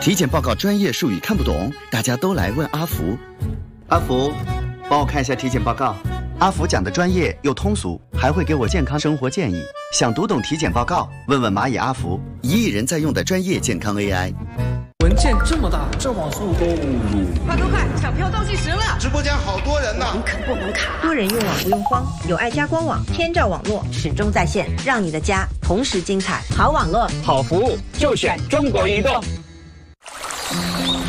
体检报告专业术语看不懂，大家都来问阿福。阿福，帮我看一下体检报告。阿福讲的专业又通俗，还会给我健康生活建议。想读懂体检报告，问问蚂蚁阿福，1亿人在用的专业健康 AI。 文件这么大，这网速够鲁。 快，抢票倒计时了！ 直播间好多人呢， 网肯不能卡。 多人用网不用慌，有爱家官网，天照网络始终在线，让你的家同时精彩。好网络， 好服务，就选中国移动。